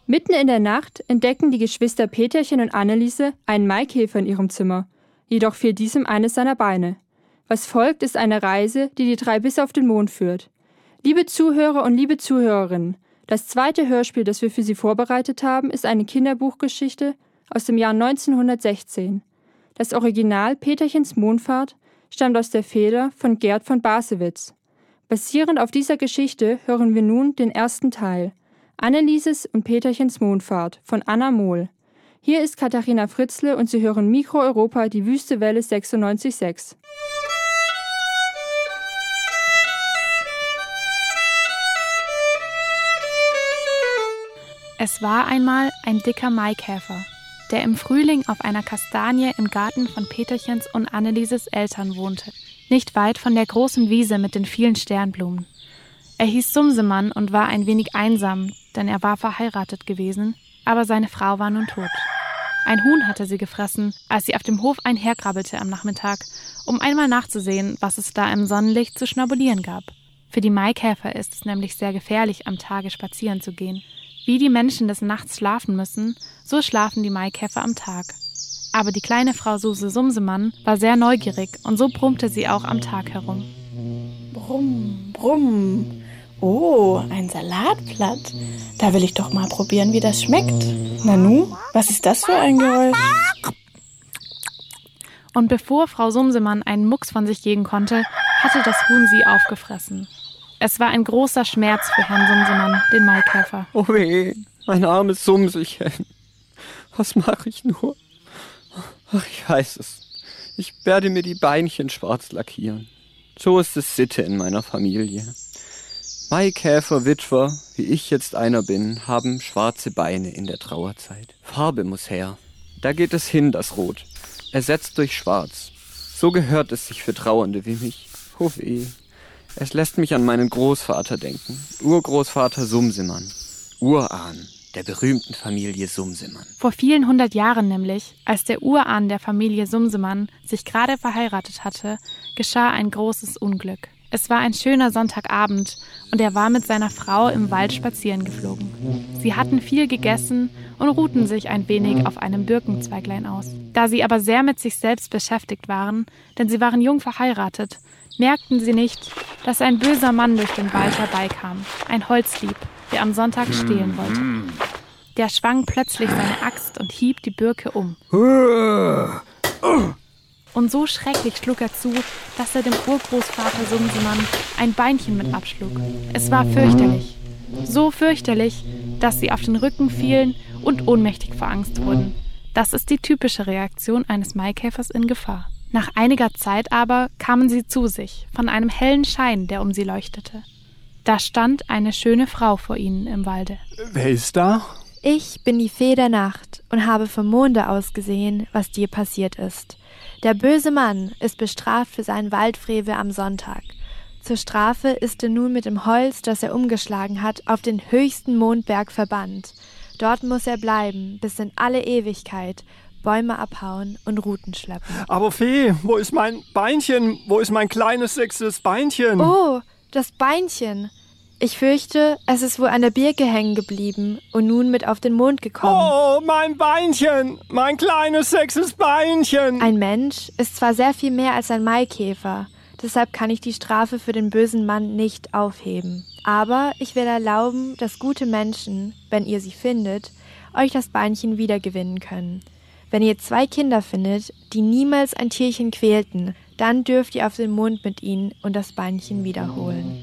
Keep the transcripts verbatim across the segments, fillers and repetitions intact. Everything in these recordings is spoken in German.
Mitten in der Nacht entdecken die Geschwister Peterchen und Anneliese einen Maikäfer in ihrem Zimmer. Jedoch fehlt diesem eines seiner Beine. Was folgt, ist eine Reise, die die drei bis auf den Mond führt. Liebe Zuhörer und liebe Zuhörerinnen, das zweite Hörspiel, das wir für Sie vorbereitet haben, ist eine Kinderbuchgeschichte aus dem Jahr neunzehnhundertsechzehn. Das Original Peterchens Mondfahrt stammt aus der Feder von Gerd von Basewitz. Basierend auf dieser Geschichte hören wir nun den ersten Teil, Annelieses und Peterchens Mondfahrt von Anna Mohl. Hier ist Katharina Fritzle und Sie hören Mikro Europa, die Wüste Welle sechsundneunzig Komma sechs. Es war einmal ein dicker Maikäfer, der im Frühling auf einer Kastanie im Garten von Peterchens und Annelieses Eltern wohnte, nicht weit von der großen Wiese mit den vielen Sternblumen. Er hieß Sumsemann und war ein wenig einsam, denn er war verheiratet gewesen, aber seine Frau war nun tot. Ein Huhn hatte sie gefressen, als sie auf dem Hof einherkrabbelte am Nachmittag, um einmal nachzusehen, was es da im Sonnenlicht zu schnabulieren gab. Für die Maikäfer ist es nämlich sehr gefährlich, am Tage spazieren zu gehen. Wie die Menschen des Nachts schlafen müssen, so schlafen die Maikäfer am Tag. Aber die kleine Frau Suse Sumsemann war sehr neugierig und so brummte sie auch am Tag herum. Brumm, brumm. Oh, ein Salatblatt. Da will ich doch mal probieren, wie das schmeckt. Nanu, was ist das für ein Geräusch? Und bevor Frau Sumsemann einen Mucks von sich geben konnte, hatte das Huhn sie aufgefressen. Es war ein großer Schmerz für Herrn Sumsemann, den Maikäfer. Oh weh, mein armes Sumschen. Was mache ich nur? Ach, ich weiß es. Ich werde mir die Beinchen schwarz lackieren. So ist es Sitte in meiner Familie. Maikäfer, Witwer, wie ich jetzt einer bin, haben schwarze Beine in der Trauerzeit. Farbe muss her. Da geht es hin, das Rot. Ersetzt durch Schwarz. So gehört es sich für Trauernde wie mich. Oh weh. Es lässt mich an meinen Großvater denken. Urgroßvater Sumsemann. Urahn der berühmten Familie Sumsemann. Vor vielen hundert Jahren nämlich, als der Urahn der Familie Sumsemann sich gerade verheiratet hatte, geschah ein großes Unglück. Es war ein schöner Sonntagabend und er war mit seiner Frau im Wald spazieren geflogen. Sie hatten viel gegessen und ruhten sich ein wenig auf einem Birkenzweiglein aus. Da sie aber sehr mit sich selbst beschäftigt waren, denn sie waren jung verheiratet, merkten sie nicht, dass ein böser Mann durch den Wald herbeikam, ein Holzdieb, der am Sonntag stehlen wollte. Der schwang plötzlich seine Axt und hieb die Birke um. Und so schrecklich schlug er zu, dass er dem Urgroßvater Sumsemann ein Beinchen mit abschlug. Es war fürchterlich. So fürchterlich, dass sie auf den Rücken fielen und ohnmächtig vor Angst wurden. Das ist die typische Reaktion eines Maikäfers in Gefahr. Nach einiger Zeit aber kamen sie zu sich, von einem hellen Schein, der um sie leuchtete. Da stand eine schöne Frau vor ihnen im Walde. Wer ist da? Ich bin die Fee der Nacht und habe vom Monde aus gesehen, was dir passiert ist. Der böse Mann ist bestraft für seinen Waldfrevel am Sonntag. Zur Strafe ist er nun mit dem Holz, das er umgeschlagen hat, auf den höchsten Mondberg verbannt. Dort muss er bleiben, bis in alle Ewigkeit, Bäume abhauen und Ruten schleppen. Aber Fee, wo ist mein Beinchen? Wo ist mein kleines sechstes Beinchen? Oh, das Beinchen. Ich fürchte, es ist wohl an der Birke hängen geblieben und nun mit auf den Mond gekommen. Oh, mein Beinchen, mein kleines sechstes Beinchen. Ein Mensch ist zwar sehr viel mehr als ein Maikäfer, deshalb kann ich die Strafe für den bösen Mann nicht aufheben. Aber ich will erlauben, dass gute Menschen, wenn ihr sie findet, euch das Beinchen wiedergewinnen können. Wenn ihr zwei Kinder findet, die niemals ein Tierchen quälten, dann dürft ihr auf den Mond mit ihnen und das Beinchen wiederholen.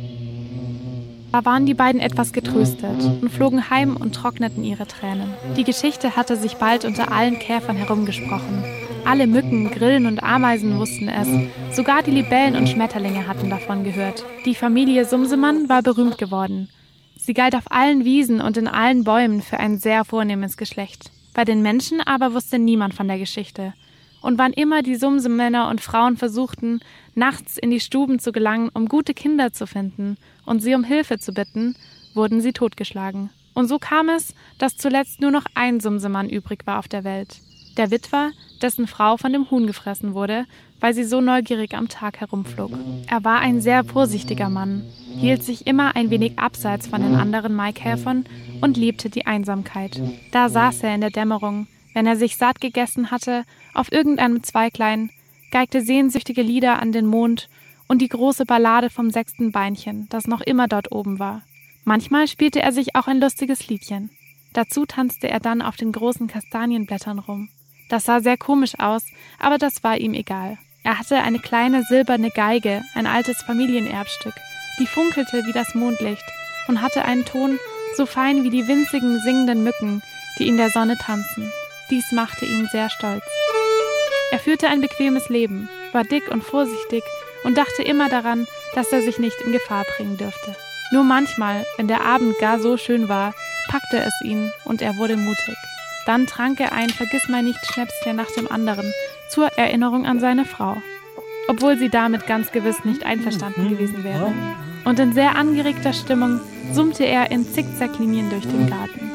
Da waren die beiden etwas getröstet und flogen heim und trockneten ihre Tränen. Die Geschichte hatte sich bald unter allen Käfern herumgesprochen. Alle Mücken, Grillen und Ameisen wussten es. Sogar die Libellen und Schmetterlinge hatten davon gehört. Die Familie Sumsemann war berühmt geworden. Sie galt auf allen Wiesen und in allen Bäumen für ein sehr vornehmes Geschlecht. Bei den Menschen aber wusste niemand von der Geschichte. Und wann immer die Sumsemänner und Frauen versuchten, nachts in die Stuben zu gelangen, um gute Kinder zu finden und sie um Hilfe zu bitten, wurden sie totgeschlagen. Und so kam es, dass zuletzt nur noch ein Sumsemann übrig war auf der Welt. der Witwer, dessen Frau von dem Huhn gefressen wurde, weil sie so neugierig am Tag herumflog. Er war ein sehr vorsichtiger Mann, hielt sich immer ein wenig abseits von den anderen Maikäfern und liebte die Einsamkeit. Da saß er in der Dämmerung, wenn er sich satt gegessen hatte, auf irgendeinem Zweiglein, geigte sehnsüchtige Lieder an den Mond und die große Ballade vom sechsten Beinchen, das noch immer dort oben war. Manchmal spielte er sich auch ein lustiges Liedchen. Dazu tanzte er dann auf den großen Kastanienblättern rum. Das sah sehr komisch aus, aber das war ihm egal. Er hatte eine kleine silberne Geige, ein altes Familienerbstück, die funkelte wie das Mondlicht und hatte einen Ton so fein wie die winzigen singenden Mücken, die in der Sonne tanzen. Dies machte ihn sehr stolz. Er führte ein bequemes Leben, war dick und vorsichtig und dachte immer daran, dass er sich nicht in Gefahr bringen dürfte. Nur manchmal, wenn der Abend gar so schön war, packte es ihn und er wurde mutig. Dann trank er ein Vergissmeinnicht-Schnäpschen nach dem anderen zur Erinnerung an seine Frau, obwohl sie damit ganz gewiss nicht einverstanden gewesen wäre. Und in sehr angeregter Stimmung summte er in Zickzacklinien durch den Garten.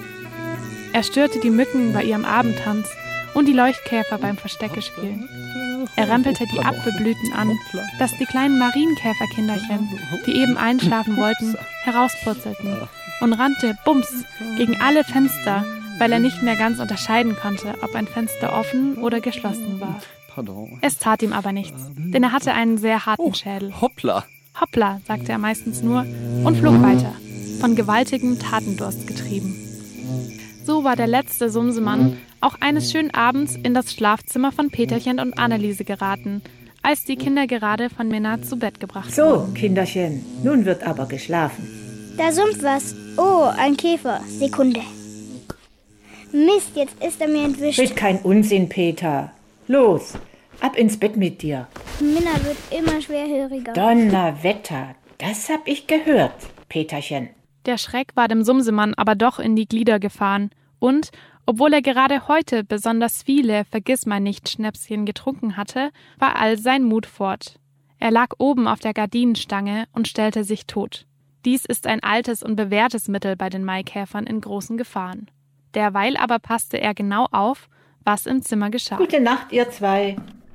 Er störte die Mücken bei ihrem Abendtanz und die Leuchtkäfer beim Versteckespielen. Er rempelte die Apfelblüten an, dass die kleinen Marienkäferkinderchen, die eben einschlafen wollten, herauspurzelten und rannte bums gegen alle Fenster, weil er nicht mehr ganz unterscheiden konnte, ob ein Fenster offen oder geschlossen war. Es tat ihm aber nichts, denn er hatte einen sehr harten Schädel. Hoppla! Hoppla, sagte er meistens nur und flog weiter, von gewaltigem Tatendurst getrieben. So war der letzte Sumsemann auch eines schönen Abends in das Schlafzimmer von Peterchen und Anneliese geraten, als die Kinder gerade von Minna zu Bett gebracht wurden. So, Kinderchen, nun wird aber geschlafen. Da summt was. Oh, ein Käfer. Sekunde. Mist, jetzt ist er mir entwischt. Red kein Unsinn, Peter. Los, ab ins Bett mit dir. Minna wird immer schwerhöriger. Donnerwetter, das hab ich gehört, Peterchen. Der Schreck war dem Sumsemann aber doch in die Glieder gefahren und, obwohl er gerade heute besonders viele Vergissmeinnicht-Schnäpschen getrunken hatte, war all sein Mut fort. Er lag oben auf der Gardinenstange und stellte sich tot. Dies ist ein altes und bewährtes Mittel bei den Maikäfern in großen Gefahren. Derweil aber passte er genau auf, was im Zimmer geschah. Gute Nacht, ihr zwei.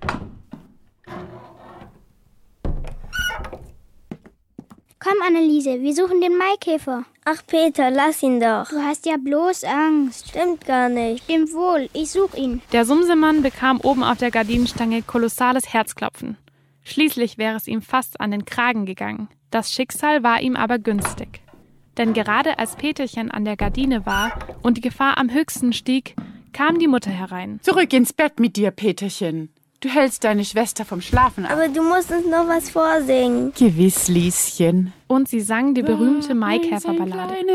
Komm, Anneliese, wir suchen den Maikäfer. Ach, Peter, lass ihn doch. Du hast ja bloß Angst. Stimmt gar nicht. Stimmt wohl, ich such ihn. Der Sumsemann bekam oben auf der Gardinenstange kolossales Herzklopfen. Schließlich wäre es ihm fast an den Kragen gegangen. Das Schicksal war ihm aber günstig. Denn gerade als Peterchen an der Gardine war und die Gefahr am höchsten stieg, kam die Mutter herein. Zurück ins Bett mit dir, Peterchen. Du hältst deine Schwester vom Schlafen ab. Aber du musst uns noch was vorsingen. Gewiss, Lieschen. Und sie sang die berühmte Maikäferballade.